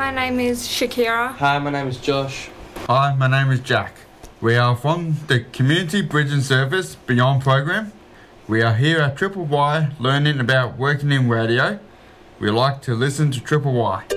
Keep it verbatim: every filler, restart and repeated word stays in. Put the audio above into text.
my name is Shakira. Hi, my name is Josh. Hi, my name is Jack. We are from the Community Bridge and Service Beyond program. We are here at Triple Y learning about working in radio. We like to listen to Triple Y.